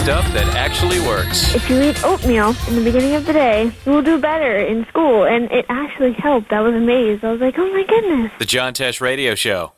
stuff that actually works. If you eat oatmeal in the beginning of the day, you will do better in school. And it actually helped. I was amazed. I was like, oh my goodness. The John Tesh Radio Show.